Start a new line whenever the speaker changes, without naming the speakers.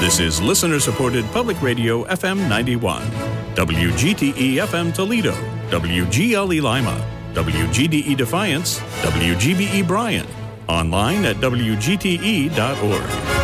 This is listener-supported Public Radio FM 91, WGTE FM Toledo, WGLE Lima, WGDE Defiance, WGBE Bryan, online at WGTE.org.